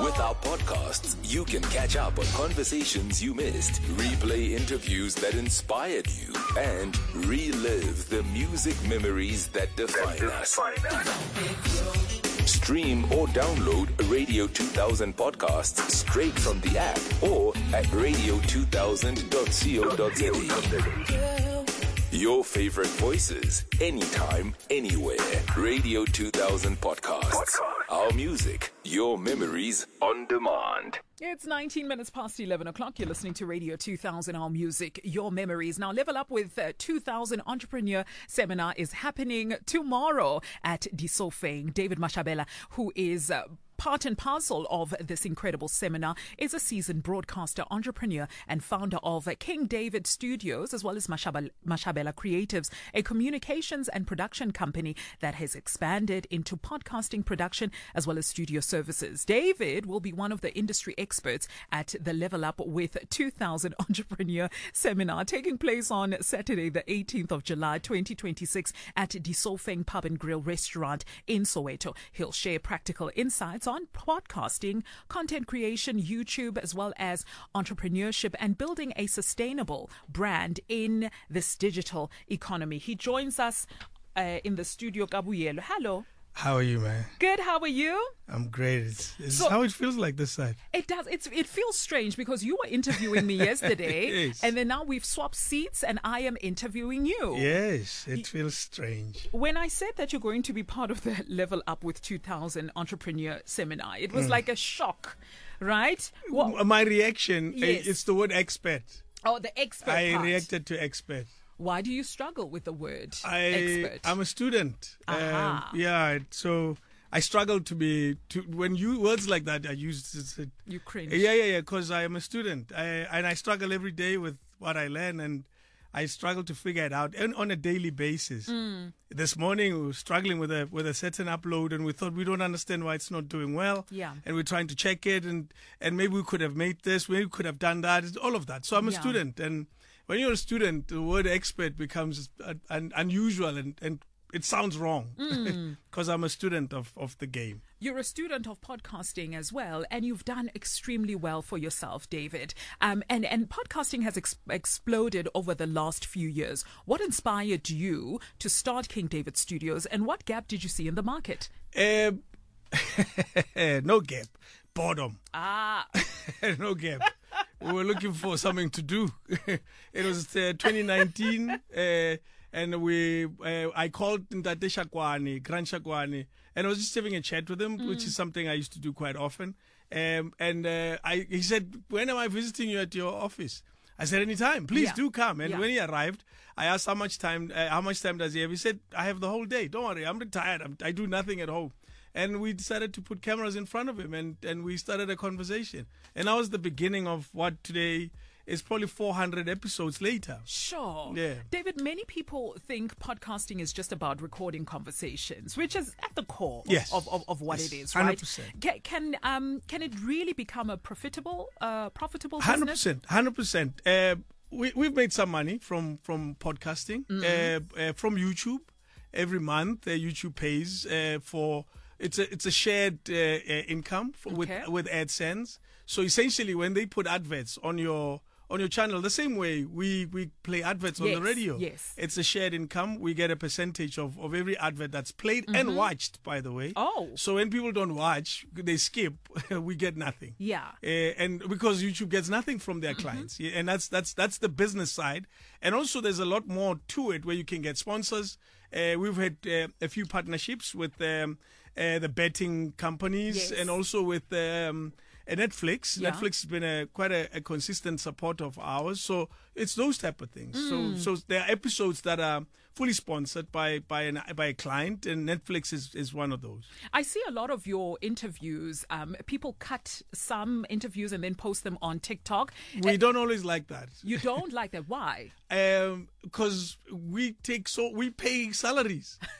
With our podcasts, you can catch up on conversations you missed, replay interviews that inspired you, and relive the music memories that define us. Stream or download Radio 2000 podcasts straight from the app or at radio2000.co.za. Your favorite voices, anytime, anywhere. Radio 2000 podcasts. Our music, your memories on demand. It's 19 minutes past 11 o'clock. You're listening to Radio 2000, Our Music, Your Memories. Now, Level Up with 2000 Entrepreneur Seminar is happening tomorrow at Disofeng. David Mashabela, who is part and parcel of this incredible seminar, is a seasoned broadcaster, entrepreneur, and founder of King David Studios, as well as Mashabela Creatives, a communications and production company that has expanded into podcasting production as well as studio services. David will be one of the industry experts at the Level Up with 2000 Entrepreneur Seminar, taking place on Saturday, the 18th of July, 2026, at Disofeng Pub and Grill Restaurant in Soweto. He'll share practical insights on podcasting, content creation, YouTube, as well as entrepreneurship and building a sustainable brand in this digital economy. He joins us in the studio. Kabuyelo, hello. How are you, man? Good. How are you? I'm great. It's how it feels like this side. It does. It feels strange because you were interviewing me yesterday, Yes. and then now we've swapped seats, and I am interviewing you. Yes, it feels strange. When I said that you're going to be part of the Level Up with 2000 Entrepreneur Seminar, it was like a shock, right? My reaction Yes. is the word expert. Oh, the expert I part. reacted to expert. Why do you struggle with the word expert? I'm a student. Aha. So I struggle when you words like that are used. You cringe. Yeah. Because I am a student, and I struggle every day with what I learn, and I struggle to figure it out and on a daily basis. This morning we were struggling with a certain upload, and we thought we don't understand why it's not doing well. Yeah. And we're trying to check it, and maybe we could have made this, maybe we could have done that. It's all of that. So I'm a student, and when you're a student, the word expert becomes unusual and it sounds wrong because I'm a student of the game. You're a student of podcasting as well, and you've done extremely well for yourself, David. And podcasting has exploded over the last few years. What inspired you to start King David Studios, and what gap did you see in the market? No gap. Boredom. No gap. We were looking for something to do. It was 2019, and I called Ntate Shakwani, Grand Shakwani, and I was just having a chat with him, which is something I used to do quite often. He said, "When am I visiting you at your office?" I said, "Anytime, please do come." And when he arrived, I asked how much time does he have? He said, "I have the whole day. Don't worry, I'm retired. I do nothing at home." And we decided to put cameras in front of him, and we started a conversation. And that was the beginning of what today is probably 400 episodes later. Sure. Yeah. David, many people think podcasting is just about recording conversations, which is at the core of what it is, right? 100%. Can it really become a profitable business? 100%. We've made some money from podcasting, from YouTube. Every month, YouTube pays for... It's a shared income with AdSense. So essentially, when they put adverts on your channel, the same way we play adverts on the radio, it's a shared income. We get a percentage of every advert that's played and watched, by the way. Oh, so when people don't watch, they skip. We get nothing. Yeah, and because YouTube gets nothing from their clients, and that's the business side. And also, there's a lot more to it where you can get sponsors. We've had a few partnerships with the betting companies and also with Netflix. Yeah. Netflix has been quite a consistent supporter of ours. So it's those type of things. So there are episodes that are fully sponsored by a client, and Netflix is one of those. I see a lot of your interviews. People cut some interviews and then post them on TikTok. We don't always like that. You don't like that? Why? Because we pay salaries.